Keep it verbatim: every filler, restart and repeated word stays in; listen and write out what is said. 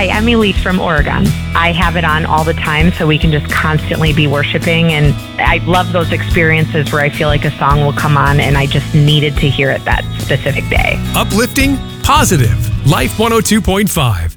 Hi, I'm Elise from Oregon. I have it on all the time so we can just constantly be worshiping. And I love those experiences where I feel like a song will come on and I just needed to hear it that specific day. Uplifting, positive. Life one oh two point five.